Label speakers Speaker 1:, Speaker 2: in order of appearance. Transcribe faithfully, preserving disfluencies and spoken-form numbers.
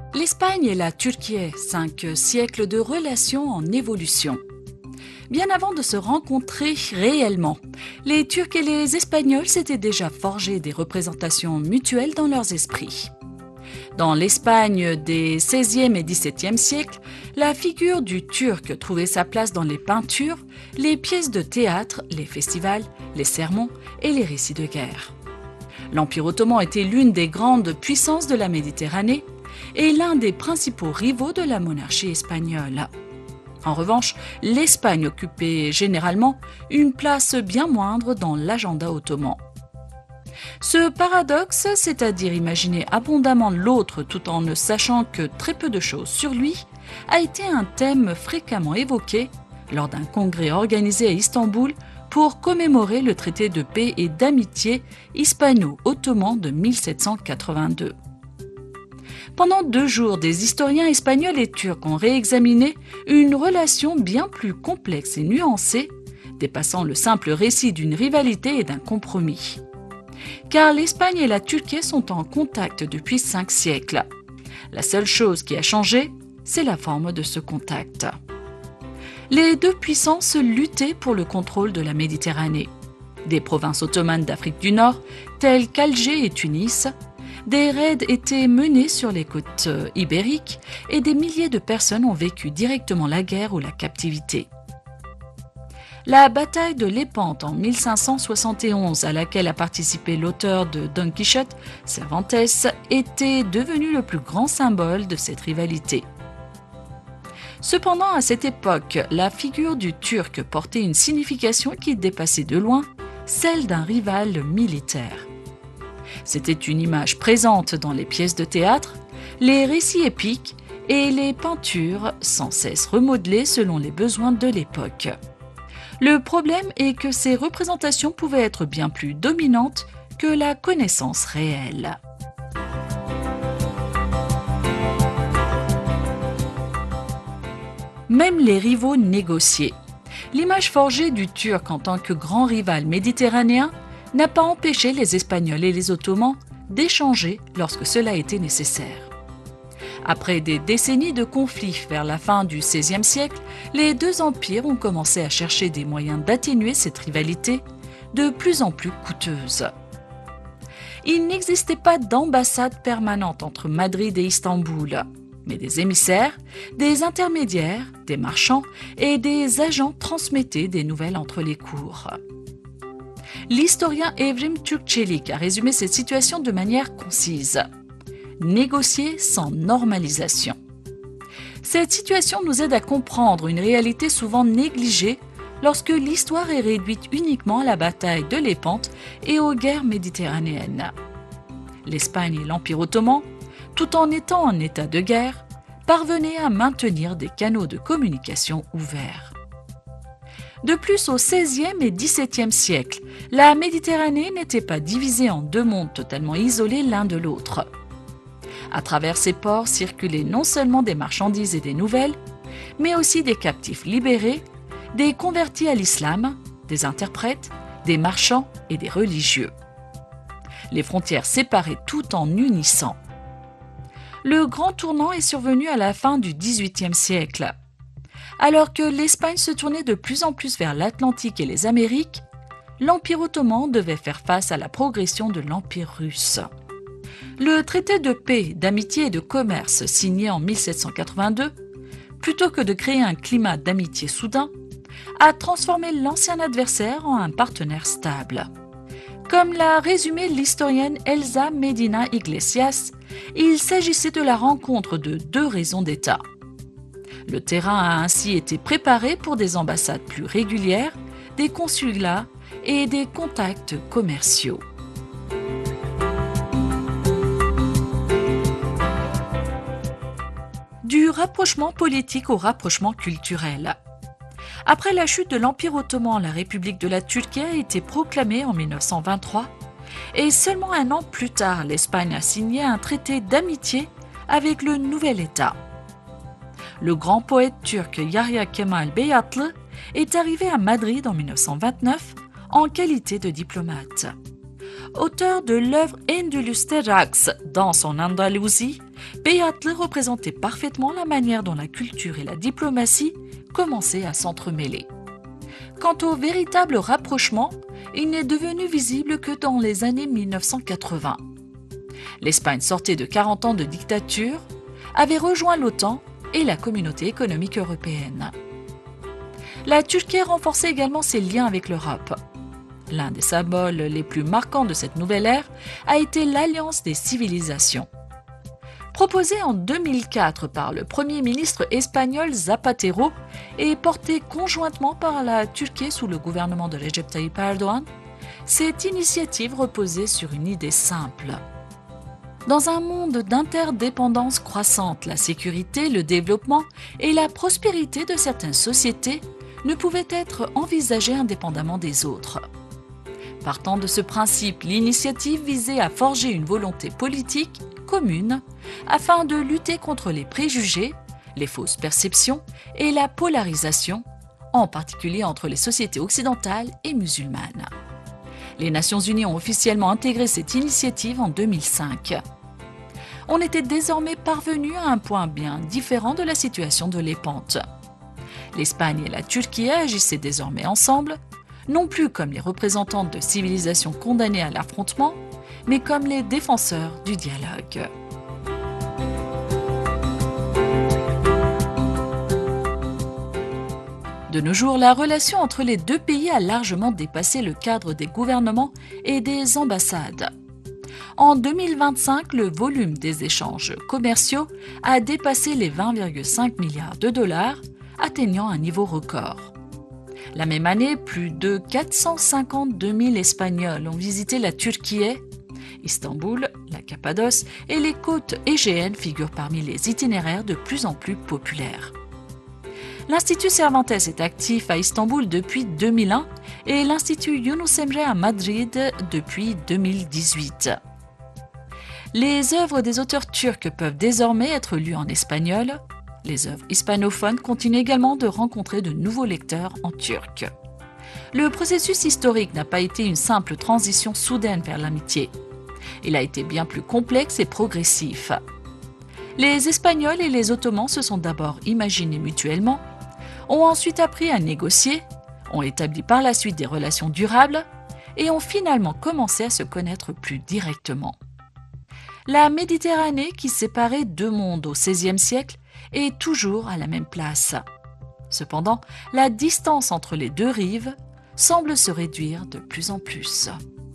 Speaker 1: L'Espagne et la Turquie, cinq siècles de relations en évolution. Bien avant de se rencontrer réellement, les Turcs et les Espagnols s'étaient déjà forgé des représentations mutuelles dans leurs esprits. Dans l'Espagne des seizième et dix-septième siècles, la figure du Turc trouvait sa place dans les peintures, les pièces de théâtre, les festivals, les sermons et les récits de guerre. L'Empire ottoman était l'une des grandes puissances de la Méditerranée et l'un des principaux rivaux de la monarchie espagnole. En revanche, l'Espagne occupait généralement une place bien moindre dans l'agenda ottoman. Ce paradoxe, c'est-à-dire imaginer abondamment l'autre tout en ne sachant que très peu de choses sur lui, a été un thème fréquemment évoqué lors d'un congrès organisé à Istanbul pour commémorer le traité de paix et d'amitié hispano-ottoman de mille sept cent quatre-vingt-deux. Pendant deux jours, des historiens espagnols et turcs ont réexaminé une relation bien plus complexe et nuancée, dépassant le simple récit d'une rivalité et d'un compromis. Car l'Espagne et la Turquie sont en contact depuis cinq siècles. La seule chose qui a changé, c'est la forme de ce contact. Les deux puissances luttaient pour le contrôle de la Méditerranée. Des provinces ottomanes d'Afrique du Nord, telles qu'Alger et Tunis, des raids étaient menés sur les côtes ibériques et des milliers de personnes ont vécu directement la guerre ou la captivité. La bataille de Lépante en mille cinq cent soixante et onze, à laquelle a participé l'auteur de Don Quichotte, Cervantes, était devenue le plus grand symbole de cette rivalité. Cependant, à cette époque, la figure du Turc portait une signification qui dépassait de loin celle d'un rival militaire. C'était une image présente dans les pièces de théâtre, les récits épiques et les peintures sans cesse remodelées selon les besoins de l'époque. Le problème est que ces représentations pouvaient être bien plus dominantes que la connaissance réelle. Même les rivaux négociaient. L'image forgée du Turc en tant que grand rival méditerranéen n'a pas empêché les Espagnols et les Ottomans d'échanger lorsque cela était nécessaire. Après des décennies de conflits vers la fin du seizième siècle, les deux empires ont commencé à chercher des moyens d'atténuer cette rivalité de plus en plus coûteuse. Il n'existait pas d'ambassade permanente entre Madrid et Istanbul, mais des émissaires, des intermédiaires, des marchands et des agents transmettaient des nouvelles entre les cours. L'historien Evrim Türkçelik a résumé cette situation de manière concise. Négocier sans normalisation. Cette situation nous aide à comprendre une réalité souvent négligée lorsque l'histoire est réduite uniquement à la bataille de Lépante et aux guerres méditerranéennes. L'Espagne et l'Empire ottoman, tout en étant en état de guerre, parvenaient à maintenir des canaux de communication ouverts. De plus, au seizième et dix-septième siècle, la Méditerranée n'était pas divisée en deux mondes totalement isolés l'un de l'autre. À travers ces ports circulaient non seulement des marchandises et des nouvelles, mais aussi des captifs libérés, des convertis à l'islam, des interprètes, des marchands et des religieux. Les frontières séparaient tout en unissant. Le grand tournant est survenu à la fin du dix-huitième siècle. Alors que l'Espagne se tournait de plus en plus vers l'Atlantique et les Amériques, l'Empire ottoman devait faire face à la progression de l'Empire russe. Le traité de paix, d'amitié et de commerce signé en mille sept cent quatre-vingt-deux, plutôt que de créer un climat d'amitié soudain, a transformé l'ancien adversaire en un partenaire stable. Comme l'a résumé l'historienne Elsa Medina Iglesias, il s'agissait de la rencontre de deux raisons d'État. Le terrain a ainsi été préparé pour des ambassades plus régulières, des consulats et des contacts commerciaux. Du rapprochement politique au rapprochement culturel. Après la chute de l'Empire ottoman, la République de la Turquie a été proclamée en mille neuf cent vingt-trois et seulement un an plus tard, l'Espagne a signé un traité d'amitié avec le nouvel État. Le grand poète turc Yahya Kemal Beyatlı est arrivé à Madrid en mille neuf cent vingt-neuf en qualité de diplomate. Auteur de l'œuvre Endülüs'te Raks, Danse en Andalousie, Beyatlı représentait parfaitement la manière dont la culture et la diplomatie commençaient à s'entremêler. Quant au véritable rapprochement, il n'est devenu visible que dans les années mille neuf cent quatre-vingts. L'Espagne sortait de quarante ans de dictature, avait rejoint l'OTAN et la Communauté économique européenne. La Turquie renforçait également ses liens avec l'Europe. L'un des symboles les plus marquants de cette nouvelle ère a été l'Alliance des civilisations. Proposée en deux mille quatre par le Premier ministre espagnol Zapatero et portée conjointement par la Turquie sous le gouvernement de Recep Tayyip Erdoğan, cette initiative reposait sur une idée simple. Dans un monde d'interdépendance croissante, la sécurité, le développement et la prospérité de certaines sociétés ne pouvaient être envisagées indépendamment des autres. Partant de ce principe, l'initiative visait à forger une volonté politique commune afin de lutter contre les préjugés, les fausses perceptions et la polarisation, en particulier entre les sociétés occidentales et musulmanes. Les Nations Unies ont officiellement intégré cette initiative en deux mille cinq. On était désormais parvenu à un point bien différent de la situation de l'épante. L'Espagne et la Turquie agissaient désormais ensemble, non plus comme les représentantes de civilisations condamnées à l'affrontement, mais comme les défenseurs du dialogue. De nos jours, la relation entre les deux pays a largement dépassé le cadre des gouvernements et des ambassades. En deux mille vingt-cinq, le volume des échanges commerciaux a dépassé les vingt virgule cinq milliards de dollars, atteignant un niveau record. La même année, plus de quatre cent cinquante-deux mille Espagnols ont visité la Turquie. Istanbul, la Cappadoce et les côtes égéennes figurent parmi les itinéraires de plus en plus populaires. L'Institut Cervantes est actif à Istanbul depuis deux mille un et l'Institut Yunus Emre à Madrid depuis deux mille dix-huit. Les œuvres des auteurs turcs peuvent désormais être lues en espagnol. Les œuvres hispanophones continuent également de rencontrer de nouveaux lecteurs en turc. Le processus historique n'a pas été une simple transition soudaine vers l'amitié. Il a été bien plus complexe et progressif. Les Espagnols et les Ottomans se sont d'abord imaginés mutuellement, ont ensuite appris à négocier, ont établi par la suite des relations durables et ont finalement commencé à se connaître plus directement. La Méditerranée, qui séparait deux mondes au seizième siècle, est toujours à la même place. Cependant, la distance entre les deux rives semble se réduire de plus en plus.